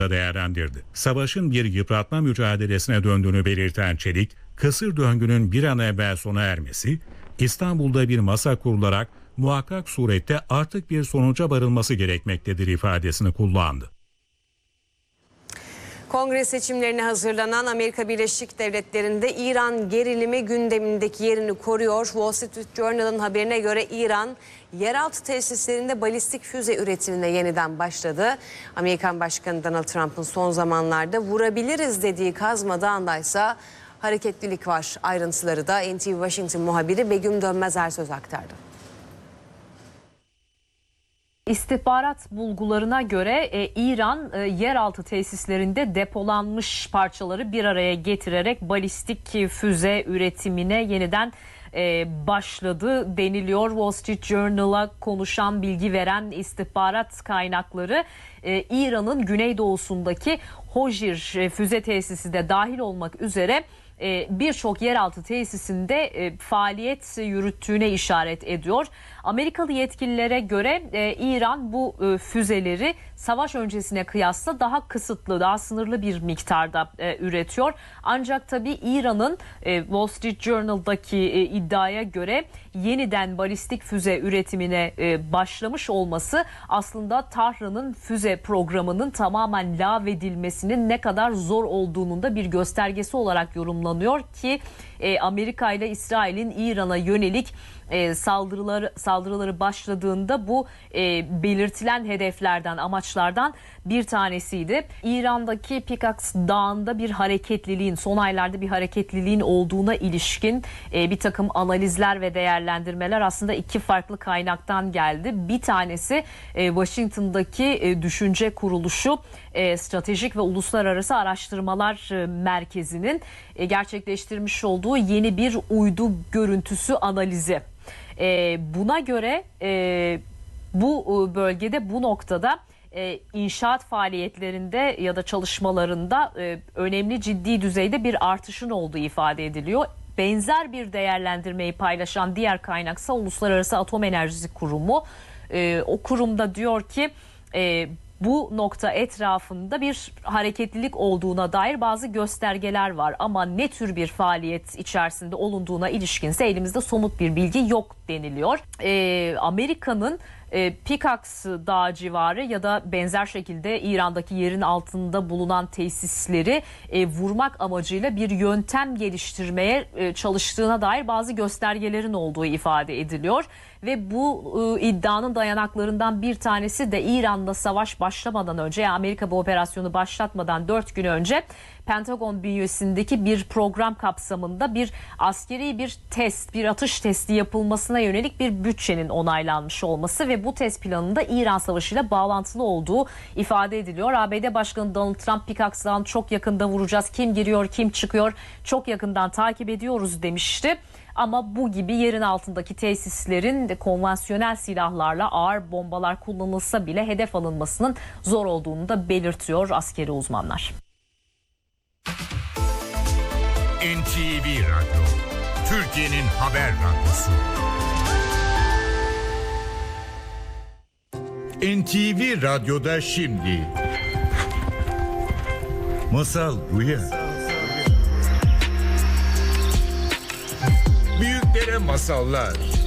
değerlendirdi. Savaşın bir yıpratma mücadelesine döndüğünü belirten Çelik, kısır döngünün bir an evvel sona ermesi, İstanbul'da bir masa kurularak muhakkak surette artık bir sonuca varılması gerekmektedir ifadesini kullandı. Kongre seçimlerine hazırlanan Amerika Birleşik Devletleri'nde İran gerilimi gündemindeki yerini koruyor. Wall Street Journal'ın haberine göre İran yeraltı tesislerinde balistik füze üretimine yeniden başladı. Amerikan Başkanı Donald Trump'ın son zamanlarda vurabiliriz dediği kazmadağındaysa hareketlilik var. Ayrıntıları da NTV Washington muhabiri Begüm Dönmez Ersöz aktardı. İstihbarat bulgularına göre İran yeraltı tesislerinde depolanmış parçaları bir araya getirerek balistik füze üretimine yeniden başladı deniliyor. Wall Street Journal'a konuşan, bilgi veren istihbarat kaynakları İran'ın güneydoğusundaki Hojir füze tesisi de dahil olmak üzere birçok yeraltı tesisinde faaliyet yürüttüğüne işaret ediyor. Amerikalı yetkililere göre İran bu füzeleri savaş öncesine kıyasla daha kısıtlı, daha sınırlı bir miktarda üretiyor. Ancak tabii İran'ın Wall Street Journal'daki iddiaya göre yeniden balistik füze üretimine başlamış olması aslında Tahran'ın füze programının tamamen lağvedilmesinin ne kadar zor olduğunun da bir göstergesi olarak yorumlanıyor ki Amerika ile İsrail'in İran'a yönelik saldırıları başladığında bu belirtilen hedeflerden, amaçlardan bir tanesiydi. İran'daki Pikaks Dağı'nda bir hareketliliğin, son aylarda bir hareketliliğin olduğuna ilişkin bir takım analizler ve değerlendirmeler aslında iki farklı kaynaktan geldi. Bir tanesi Washington'daki düşünce kuruluşu Stratejik ve Uluslararası Araştırmalar Merkezi'nin gerçekleştirmiş olduğu yeni bir uydu görüntüsü analizi. Buna göre bu bölgede, bu noktada inşaat faaliyetlerinde ya da çalışmalarında önemli, ciddi düzeyde bir artışın olduğu ifade ediliyor. Benzer bir değerlendirmeyi paylaşan diğer kaynaksa Uluslararası Atom Enerjisi Kurumu. O kurumda diyor ki bu nokta etrafında bir hareketlilik olduğuna dair bazı göstergeler var ama ne tür bir faaliyet içerisinde olunduğuna ilişkinse elimizde somut bir bilgi yok deniliyor. Amerika'nın Pikaks Dağı civarı ya da benzer şekilde İran'daki yerin altında bulunan tesisleri vurmak amacıyla bir yöntem geliştirmeye çalıştığına dair bazı göstergelerin olduğu ifade ediliyor. Ve bu iddianın dayanaklarından bir tanesi de İran'da savaş başlamadan önce, yani Amerika bu operasyonu başlatmadan 4 gün önce Pentagon bünyesindeki bir program kapsamında bir askeri bir test, bir atış testi yapılmasına yönelik bir bütçenin onaylanmış olması ve bu test planında İran Savaşı'yla bağlantılı olduğu ifade ediliyor. ABD Başkanı Donald Trump Pikaks Dağı'nı çok yakında vuracağız, kim giriyor, kim çıkıyor çok yakından takip ediyoruz demişti. Ama bu gibi yerin altındaki tesislerin de konvansiyonel silahlarla ağır bombalar kullanılsa bile hedef alınmasının zor olduğunu da belirtiyor askeri uzmanlar. NTV Radyo, Türkiye'nin haber radyosu. NTV Radyo'da şimdi Masal Buya. Büyüklere masallar,